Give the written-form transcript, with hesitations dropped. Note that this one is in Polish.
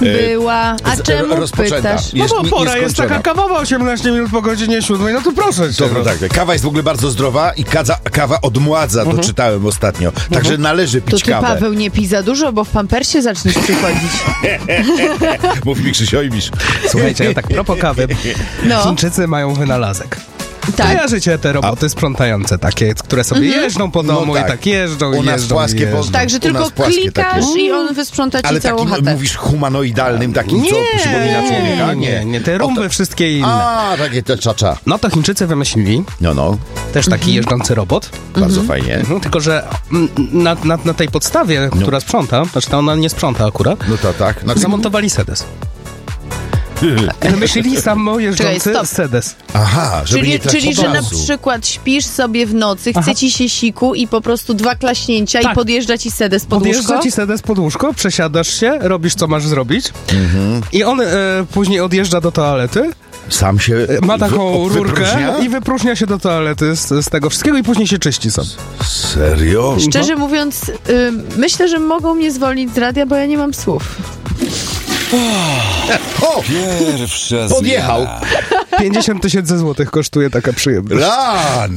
była. A czemu rozpoczęta. pytasz? No bo pora jest nieskończona. taka kawowa, 18 minut po godzinie 7, no to proszę cię. Dobra, tak. Kawa jest w ogóle bardzo zdrowa i kawa odmładza, to czytałem ostatnio. Także należy To pić ty, kawę. Paweł, nie pij za dużo, bo w pampersie zaczniesz przychodzić. Mów mi, Krzysiojmisz. Słuchajcie, ja tak propos kawy. No. Chińczycy mają wynalazek. Tak. Kojarzycie te roboty sprzątające takie, które sobie jeżdżą po domu tak. i tak jeżdżą U i nas jeżdżą płaskie i jeżdżą. pozdro. Także U tylko nas płaskie klikasz takie. i on wysprząta ci Ale całą takim, chatę. mówisz, humanoidalnym, takim, co przypomina człowieka? Nie, te rumby wszystkie inne. A, takie te czacza. No to Chińczycy wymyślili No, też taki jeżdżący robot. bardzo fajnie. Tylko, że na tej podstawie, która sprząta, znaczy to ona nie sprząta akurat, No to tak. Znaczy, zamontowali sedes. Wymyślili samo jeżdżący Czekaj, stop. sedes. aha, żeby nie Czyli, że na gazu. przykład śpisz sobie w nocy, chce ci się siku i po prostu 2 klaśnięcia Tak. i podjeżdża ci sedes pod Podjeżdża łóżko? ci sedes pod łóżko, przesiadasz się, robisz co masz zrobić i on później odjeżdża do toalety, Sam się ma taką rurkę wypróżnia? i wypróżnia się do toalety z tego wszystkiego i później się czyści sobie. Serio? Szczerze mówiąc, myślę, że mogą mnie zwolnić z radia, bo ja nie mam słów. O! Pierwsza Podjechał. zmiana. 50 000 złotych kosztuje taka przyjemność. Lan!